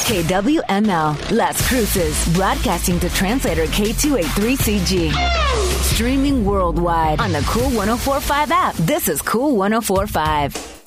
KWML, Las Cruces, broadcasting to translator K283CG. Streaming worldwide on the Cool 104.5 app. This is Cool 104.5.